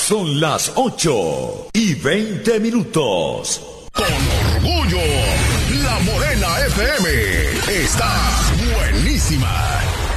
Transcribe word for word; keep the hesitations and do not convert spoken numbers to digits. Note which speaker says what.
Speaker 1: Son las ocho y veinte minutos.
Speaker 2: Con orgullo, La Morena F M está buenísima.